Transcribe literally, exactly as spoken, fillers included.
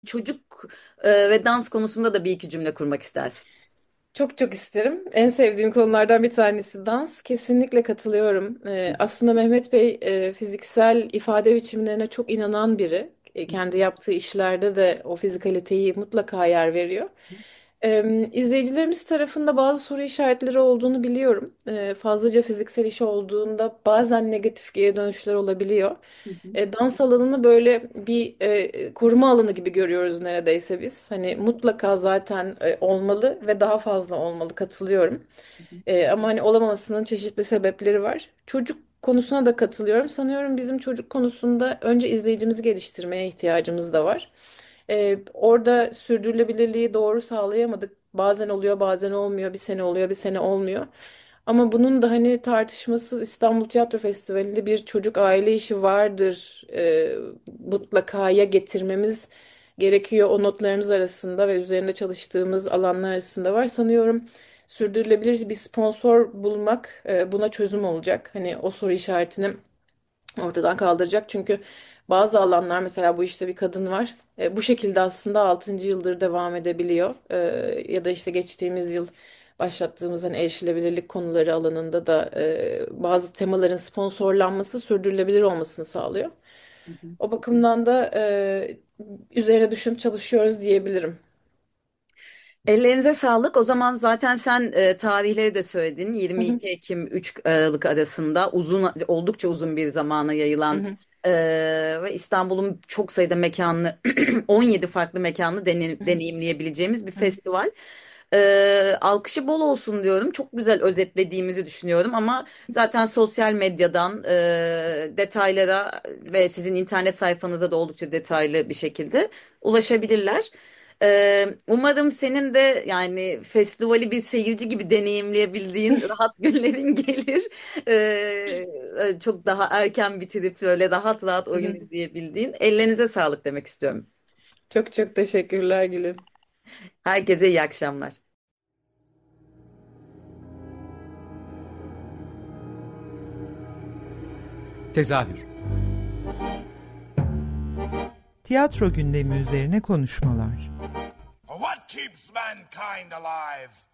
çocuk e, ve dans konusunda da bir iki cümle kurmak istersin. Çok çok isterim. En sevdiğim konulardan bir tanesi dans. Kesinlikle katılıyorum. Ee, aslında Mehmet Bey e, fiziksel ifade biçimlerine çok inanan biri. E, kendi yaptığı işlerde de o fizikaliteyi mutlaka yer veriyor. Ee, izleyicilerimiz tarafında bazı soru işaretleri olduğunu biliyorum. Ee, fazlaca fiziksel iş olduğunda bazen negatif geri dönüşler olabiliyor. Hı hı, E, dans alanını böyle bir e, koruma alanı gibi görüyoruz neredeyse biz. Hani mutlaka zaten e, olmalı ve daha fazla olmalı, katılıyorum. hı hı, E, ama hani olamamasının çeşitli sebepleri var. Çocuk konusuna da katılıyorum. Sanıyorum bizim çocuk konusunda önce izleyicimizi geliştirmeye ihtiyacımız da var. E, orada sürdürülebilirliği doğru sağlayamadık. Bazen oluyor, bazen olmuyor. Bir sene oluyor, bir sene olmuyor. Ama bunun da hani tartışmasız İstanbul Tiyatro Festivali'nde bir çocuk aile işi vardır. E, mutlaka ya getirmemiz gerekiyor, o notlarınız arasında ve üzerinde çalıştığımız alanlar arasında var. Sanıyorum sürdürülebilir bir sponsor bulmak e, buna çözüm olacak. Hani o soru işaretini ortadan kaldıracak. Çünkü bazı alanlar, mesela bu işte bir kadın var. E, bu şekilde aslında altıncı yıldır devam edebiliyor. E, ya da işte geçtiğimiz yıl başlattığımız hani erişilebilirlik konuları alanında da e, bazı temaların sponsorlanması sürdürülebilir olmasını sağlıyor. hı hı. O bakımdan da e, üzerine düşünüp çalışıyoruz diyebilirim. Ellerinize sağlık. O zaman zaten sen e, tarihleri de söyledin. Hı hı, yirmi iki Ekim üç Aralık arasında uzun, oldukça uzun bir zamana hı yayılan hı, e, ve İstanbul'un çok sayıda mekanını on yedi farklı mekanını dene- hı hı, deneyimleyebileceğimiz bir hı hı. festival. E, alkışı bol olsun diyorum. Çok güzel özetlediğimizi düşünüyorum ama zaten sosyal medyadan e, detaylara ve sizin internet sayfanıza da oldukça detaylı bir şekilde ulaşabilirler. Ee, umarım senin de yani festivali bir seyirci gibi deneyimleyebildiğin rahat günlerin gelir. Ee, çok daha erken bitirip böyle rahat rahat Hı oyun hı. izleyebildiğin. Ellerinize sağlık demek istiyorum. Çok çok teşekkürler Gülün. Herkese iyi akşamlar. Tezahür. Tiyatro gündemi üzerine konuşmalar. What keeps mankind alive?